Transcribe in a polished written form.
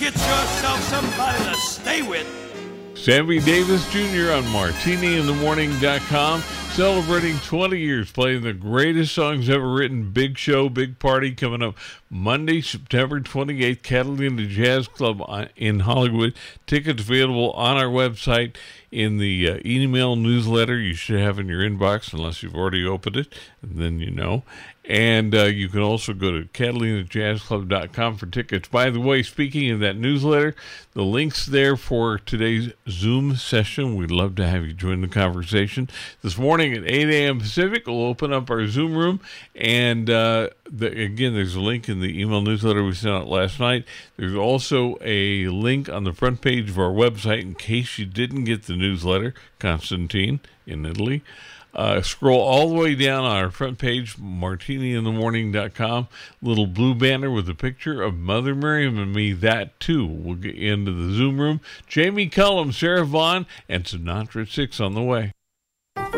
Get yourself somebody to stay with. Sammy Davis Jr. on MartiniInTheMorning.com, celebrating 20 years, playing the greatest songs ever written. Big show, big party coming up Monday, September 28th, Catalina Jazz Club in Hollywood. Tickets available on our website in the email newsletter you should have in your inbox, unless you've already opened it, and then you know. And you can also go to CatalinaJazzClub.com for tickets. By the way, speaking of that newsletter, the link's there for today's Zoom session. We'd love to have you join the conversation. This morning at 8 a.m. Pacific, we'll open up our Zoom room. And again, there's a link in the email newsletter we sent out last night. There's also a link on the front page of our website in case you didn't get the newsletter, Constantine in Italy. Scroll all the way down on our front page, MartiniInTheMorning.com, little blue banner with a picture of Mother Miriam and me. That, too, will get into the Zoom room. Jamie Cullum, Sarah Vaughan, and Sinatra at 6 on the way.